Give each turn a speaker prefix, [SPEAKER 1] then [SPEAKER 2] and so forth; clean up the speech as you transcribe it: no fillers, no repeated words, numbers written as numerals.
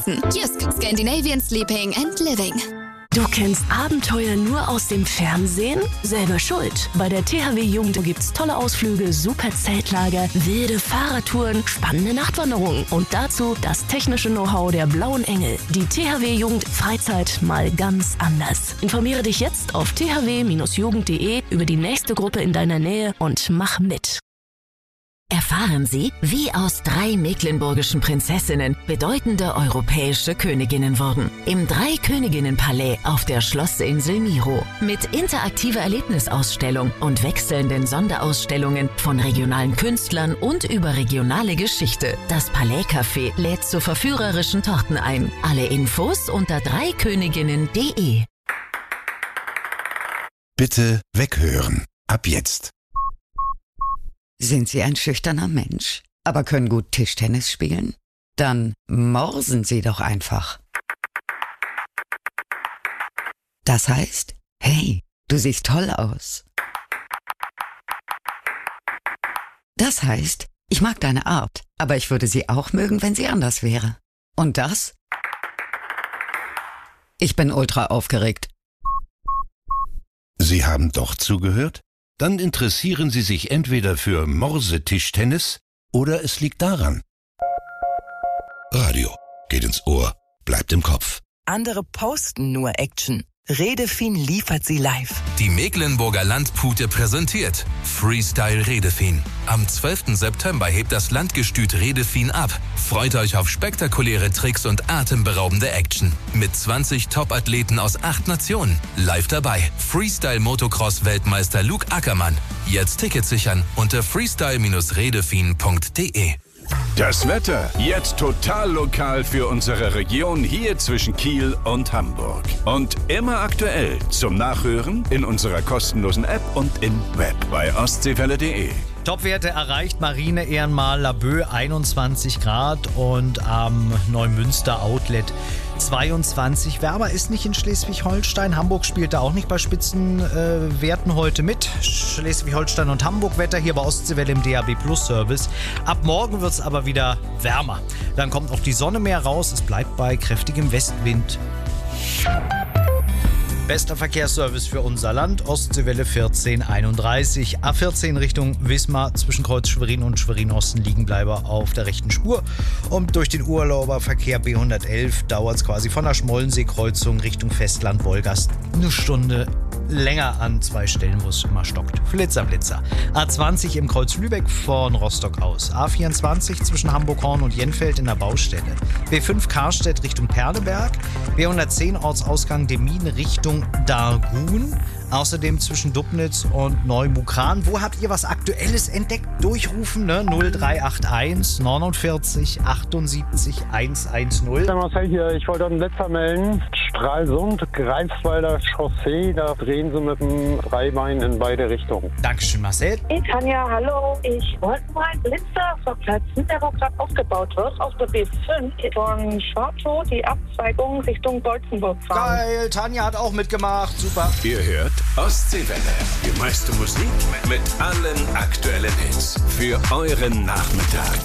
[SPEAKER 1] Jysk, Scandinavian Sleeping and Living.
[SPEAKER 2] Du kennst Abenteuer nur aus dem Fernsehen? Selber schuld. Bei der THW Jugend gibt's tolle Ausflüge, super Zeltlager, wilde Fahrradtouren, spannende Nachtwanderungen und dazu das technische Know-how der Blauen Engel. Die THW Jugend Freizeit mal ganz anders. Informiere dich jetzt auf thw-jugend.de über die nächste Gruppe in deiner Nähe und mach mit.
[SPEAKER 3] Erfahren Sie, wie aus 3 mecklenburgischen Prinzessinnen bedeutende europäische Königinnen wurden. Im 3-Königinnen-Palais auf der Schlossinsel Miro. Mit interaktiver Erlebnisausstellung und wechselnden Sonderausstellungen von regionalen Künstlern und überregionale Geschichte. Das Palais Café lädt zu verführerischen Torten ein. Alle Infos unter 3königinnen.de.
[SPEAKER 4] Bitte weghören. Ab jetzt.
[SPEAKER 5] Sind Sie ein schüchterner Mensch, aber können gut Tischtennis spielen? Dann morsen Sie doch einfach. Das heißt, hey, du siehst toll aus. Das heißt, ich mag deine Art, aber ich würde sie auch mögen, wenn sie anders wäre. Und das? Ich bin ultra aufgeregt.
[SPEAKER 4] Sie haben doch zugehört? Dann interessieren Sie sich entweder für Morsetischtennis oder es liegt daran. Radio geht ins Ohr, bleibt im Kopf.
[SPEAKER 6] Andere posten nur Action. Redefin liefert sie live.
[SPEAKER 7] Die Mecklenburger Landpute präsentiert Freestyle Redefin. Am 12. September hebt das Landgestüt Redefin ab. Freut euch auf spektakuläre Tricks und atemberaubende Action. Mit 20 Top-Athleten aus 8 Nationen. Live dabei Freestyle-Motocross-Weltmeister Luke Ackermann. Jetzt Tickets sichern unter freestyle-redefin.de.
[SPEAKER 8] Das Wetter jetzt total lokal für unsere Region hier zwischen Kiel und Hamburg. Und immer aktuell zum Nachhören in unserer kostenlosen App und im Web bei ostseewelle.de.
[SPEAKER 9] Topwerte erreicht Marine Ehrenmal Laboe 21 Grad und am Neumünster Outlet 22. Wärmer ist nicht in Schleswig-Holstein. Hamburg spielt da auch nicht bei Spitzenwerten heute mit. Schleswig-Holstein und Hamburg Wetter hier bei Ostseewelle im DAB Plus Service. Ab morgen wird es aber wieder wärmer. Dann kommt auch die Sonne mehr raus. Es bleibt bei kräftigem Westwind. Bester Verkehrsservice für unser Land, Ostseewelle 1431. A14 Richtung Wismar zwischen Kreuz Schwerin und Schwerin-Osten Liegenbleiber auf der rechten Spur. Und durch den Urlauberverkehr B111 dauert es quasi von der Schmollensee-Kreuzung Richtung Festland Wolgast eine Stunde länger an 2 Stellen, wo es immer stockt. Flitzer, Blitzer. A20 im Kreuz Lübeck von Rostock aus. A24 zwischen Hamburg-Horn und Jenfeld in der Baustelle. B5 Karstedt Richtung Perleberg. B110 Ortsausgang Demmin Richtung Dargun. Außerdem zwischen Dubnitz und Neumukran. Wo habt ihr was Aktuelles entdeckt? Durchrufen, ne? 0381 49 78 110.
[SPEAKER 10] Marcel hier, ich wollte einen Blitzer melden. Stralsund, Greifswalder Chaussee, da drehen sie mit dem Dreibein in beide Richtungen.
[SPEAKER 9] Dankeschön, Marcel.
[SPEAKER 11] Hey Tanja, hallo. Ich wollte mal einen Blitzer verplatzen, der noch gerade aufgebaut wird, auf der B5 von Schwartow, die Abzweigung Richtung Bolzenburg fahren.
[SPEAKER 9] Geil, Tanja hat auch mitgemacht, super.
[SPEAKER 8] Ihr hört Ostseewelle, die meiste Musik mit allen aktuellen Hits für euren Nachmittag.